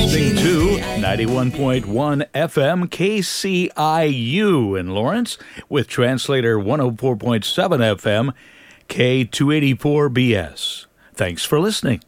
listening to 91.1 FM KCIU in Lawrence with translator 104.7 FM K284BS. Thanks for listening.